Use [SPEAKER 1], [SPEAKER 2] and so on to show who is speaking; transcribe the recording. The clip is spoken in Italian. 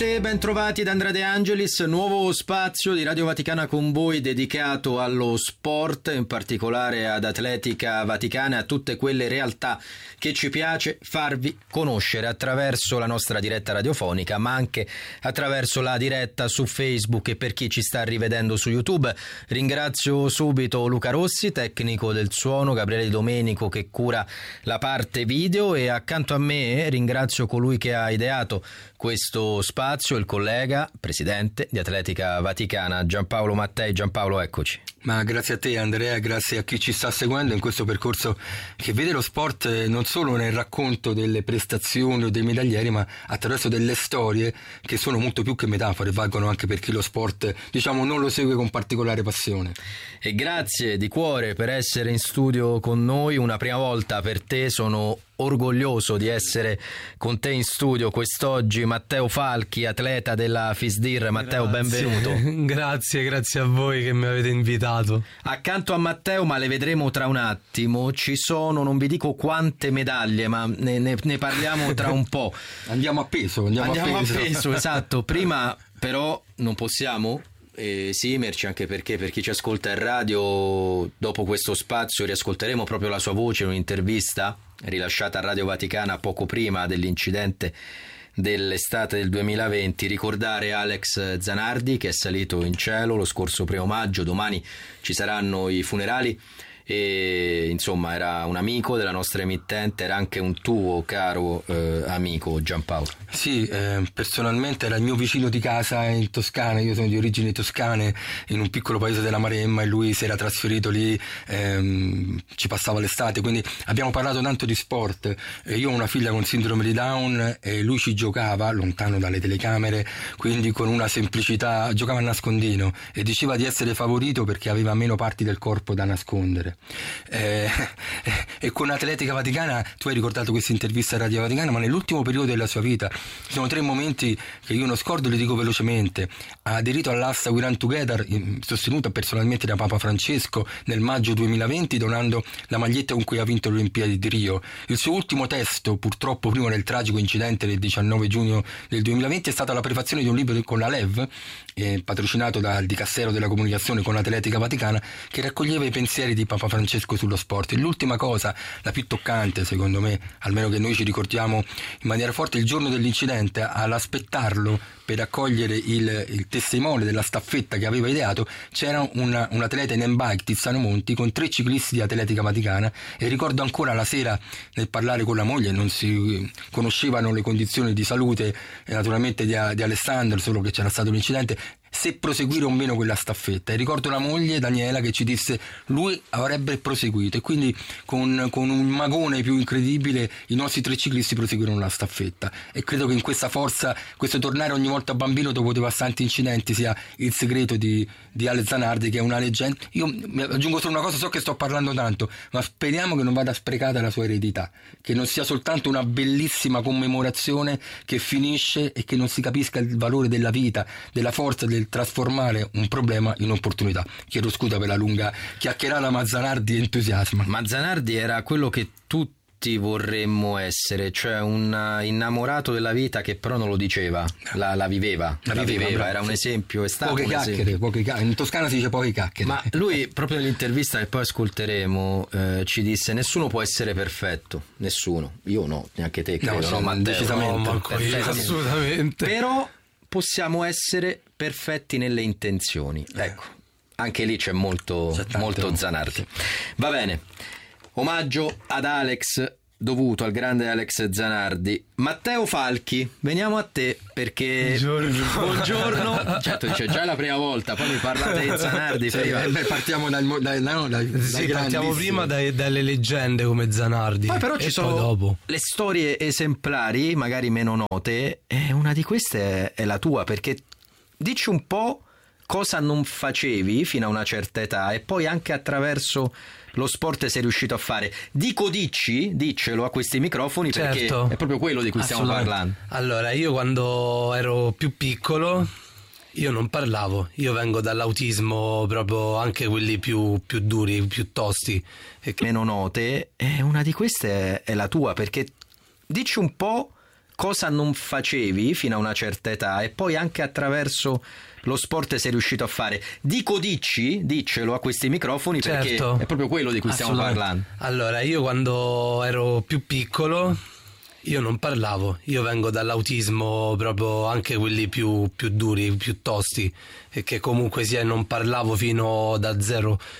[SPEAKER 1] Bentrovati da Andrea De Angelis, nuovo spazio di Radio Vaticana con voi dedicato allo sport, in particolare ad Atletica Vaticana e a tutte quelle realtà che ci piace farvi conoscere attraverso la nostra diretta radiofonica, ma anche attraverso la diretta su Facebook e per chi ci sta rivedendo su YouTube. Ringrazio subito Luca Rossi, tecnico del suono, Gabriele Domenico che cura la parte video, e accanto a me ringrazio colui che ha ideato questo spazio, il collega, presidente di Atletica Vaticana, Giampaolo Mattei. Giampaolo, eccoci.
[SPEAKER 2] Ma grazie a te Andrea, grazie a chi ci sta seguendo in questo percorso che vede lo sport non solo nel racconto delle prestazioni o dei medaglieri, ma attraverso delle storie che sono molto più che metafore, valgono anche per chi lo sport, diciamo, non lo segue con particolare passione.
[SPEAKER 1] E grazie di cuore per essere in studio con noi, una prima volta per te, sono orgoglioso di essere con te in studio quest'oggi. Matteo Falchi, atleta della FISDIR. Matteo, benvenuto.
[SPEAKER 3] Grazie a voi che mi avete invitato.
[SPEAKER 1] Accanto a Matteo, ma le vedremo tra un attimo, ci sono, non vi dico quante medaglie, ma ne parliamo tra un po'.
[SPEAKER 2] Andiamo a peso,
[SPEAKER 1] esatto. Prima però non possiamo esimerci, anche perché per chi ci ascolta in radio, dopo questo spazio riascolteremo proprio la sua voce in un'intervista rilasciata a Radio Vaticana poco prima dell'incidente dell'estate del 2020. Ricordare Alex Zanardi, che è salito in cielo lo scorso 1 maggio. Domani ci saranno i funerali e insomma era un amico della nostra emittente, era anche un tuo caro amico, Giampaolo.
[SPEAKER 2] Sì, personalmente era il mio vicino di casa in Toscana, io sono di origini toscane, in un piccolo paese della Maremma, e lui si era trasferito lì, ci passava l'estate, quindi abbiamo parlato tanto di sport. Io ho una figlia con sindrome di Down e lui ci giocava lontano dalle telecamere, quindi con una semplicità, giocava a nascondino e diceva di essere favorito perché aveva meno parti del corpo da nascondere. E con Atletica Vaticana, tu hai ricordato questa intervista a Radio Vaticana, ma nell'ultimo periodo della sua vita ci sono 3 momenti che io non scordo, li dico velocemente. Ha aderito all'asta We Run Together, sostenuta personalmente da Papa Francesco nel maggio 2020, donando la maglietta con cui ha vinto le Olimpiadi di Rio. Il suo ultimo testo, purtroppo prima del tragico incidente del 19 giugno del 2020, è stata la prefazione di un libro con la LEV, patrocinato dal Dicastero della Comunicazione con Atletica Vaticana, che raccoglieva i pensieri di Papa Francesco sullo sport. E l'ultima cosa, la più toccante secondo me, almeno che noi ci ricordiamo in maniera forte, il giorno dell'incidente, all'aspettarlo per raccogliere il testimone della staffetta che aveva ideato, c'era un atleta in M-Bike, Tiziano Monti, con 3 ciclisti di Atletica Vaticana, e ricordo ancora la sera nel parlare con la moglie, non si conoscevano le condizioni di salute naturalmente di Alessandro, solo che c'era stato l'incidente, se proseguire o meno quella staffetta. E ricordo la moglie Daniela che ci disse lui avrebbe proseguito, e quindi con un magone più incredibile i nostri 3 ciclisti proseguirono la staffetta. E credo che in questa forza, questo tornare ogni volta bambino dopo devastanti incidenti, sia il segreto di Alex Zanardi, che è una leggenda. Io aggiungo solo una cosa, so che sto parlando tanto, ma speriamo che non vada sprecata la sua eredità, che non sia soltanto una bellissima commemorazione che finisce e che non si capisca il valore della vita, della forza, del trasformare un problema in opportunità. Chiedo scusa per la lunga chiacchierata, ma Zanardi entusiasma.
[SPEAKER 1] Ma Zanardi era quello che tutti vorremmo essere, cioè un innamorato della vita che però non lo diceva, la viveva, bravo, era un esempio, è stato
[SPEAKER 2] poche chiacchiere, in Toscana si dice poche chiacchiere.
[SPEAKER 1] Ma lui proprio nell'intervista che poi ascolteremo ci disse: nessuno può essere perfetto, nessuno, io no, neanche te credo, no Matteo?
[SPEAKER 2] Decisamente,
[SPEAKER 3] assolutamente.
[SPEAKER 1] Però possiamo essere perfetti nelle intenzioni, ecco, anche lì c'è molto Zanardi. Va bene, omaggio ad Alex dovuto al grande Alex Zanardi. Matteo Falchi, veniamo a te perché buongiorno. Certo, dice già la prima volta, poi mi parlate di Zanardi.
[SPEAKER 2] Partiamo
[SPEAKER 3] partiamo prima dalle leggende come Zanardi,
[SPEAKER 1] poi però ci sono
[SPEAKER 3] dopo
[SPEAKER 1] le storie esemplari, magari meno note, e una di queste è la tua, perché dici un po' cosa non facevi fino a una certa età e poi anche attraverso lo sport sei riuscito a fare. Diccelo a questi microfoni,
[SPEAKER 3] certo,
[SPEAKER 1] perché è proprio quello di cui stiamo parlando.
[SPEAKER 3] Allora, io quando ero più piccolo io non parlavo, io vengo dall'autismo, proprio anche quelli più duri, più tosti e
[SPEAKER 1] meno note, e una di queste è la tua, perché dici un po' cosa non facevi fino a una certa età e poi anche attraverso lo sport sei riuscito a fare. Diccelo a questi microfoni,
[SPEAKER 3] certo,
[SPEAKER 1] perché è proprio quello di cui stiamo parlando.
[SPEAKER 3] Allora, io quando ero più piccolo io non parlavo, io vengo dall'autismo, proprio anche quelli più duri, più tosti, e che comunque sia non parlavo fino da 0